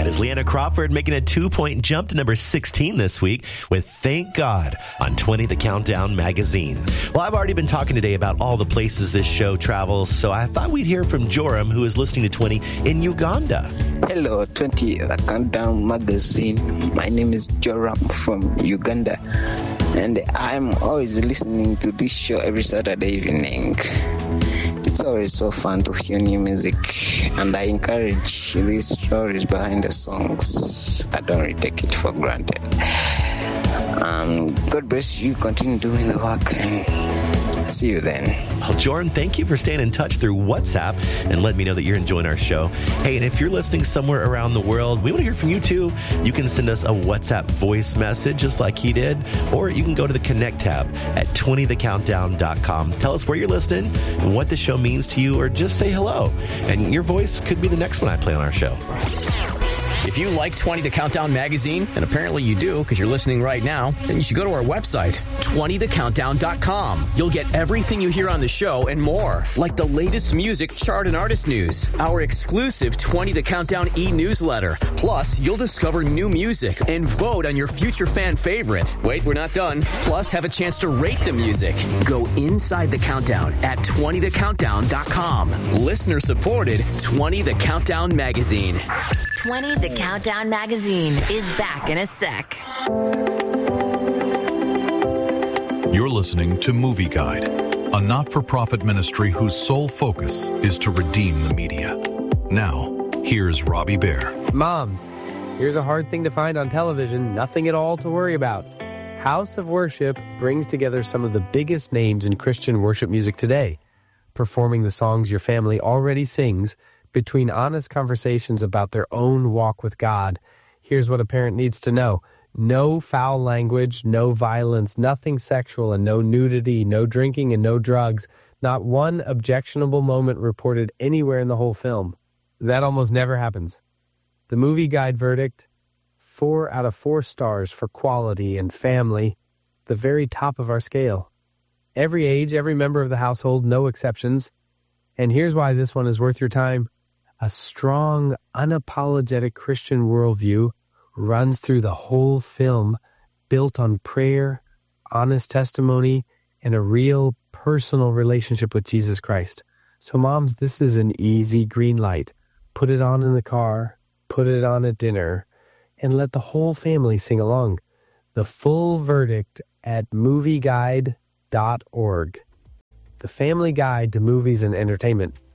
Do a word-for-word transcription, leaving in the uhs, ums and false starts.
That is Leanna Crawford making a two-point jump to number sixteen this week with Thank God on twenty The Countdown magazine. Well, I've already been talking today about all the places this show travels, so I thought we'd hear from Joram, who is listening to twenty in Uganda. Hello, twenty The Countdown magazine. My name is Joram from Uganda, and I'm always listening to this show every Saturday evening. It's always so fun to hear new music, and I encourage these stories behind the songs. I don't really take it for granted. Um, God bless you. Continue doing the work, and see you then. Well, Jordan, thank you for staying in touch through WhatsApp and letting me know that you're enjoying our show. Hey, and if you're listening somewhere around the world, we want to hear from you too. You can send us a WhatsApp voice message just like he did, or you can go to the Connect tab at twenty the countdown dot com. Tell us where you're listening and what the show means to you, or just say hello. And your voice could be the next one I play on our show. If you like twenty The Countdown magazine, and apparently you do because you're listening right now, then you should go to our website, twenty the countdown dot com. You'll get everything you hear on the show and more, like the latest music, chart, and artist news, our exclusive twenty The Countdown e-newsletter. Plus, you'll discover new music and vote on your future fan favorite. Wait, we're not done. Plus, have a chance to rate the music. Go inside the countdown at twenty the countdown dot com. Listener supported twenty The Countdown magazine. twenty The Countdown magazine is back in a sec. You're listening to Movie Guide, a not-for-profit ministry whose sole focus is to redeem the media. Now, here's Robbie Bear. Moms, here's a hard thing to find on television, nothing at all to worry about. House of Worship brings together some of the biggest names in Christian worship music today, performing the songs your family already sings between honest conversations about their own walk with God. Here's what a parent needs to know. No foul language, no violence, nothing sexual, and no nudity, no drinking, and no drugs. Not one objectionable moment reported anywhere in the whole film. That almost never happens. The Movie Guide verdict, four out of four stars for quality and family, the very top of our scale. Every age, every member of the household, no exceptions. And here's why this one is worth your time. A strong, unapologetic Christian worldview runs through the whole film, built on prayer, honest testimony, and a real personal relationship with Jesus Christ. So moms, this is an easy green light. Put it on in the car, put it on at dinner, and let the whole family sing along. The full verdict at movie guide dot org. The family guide to movies and entertainment.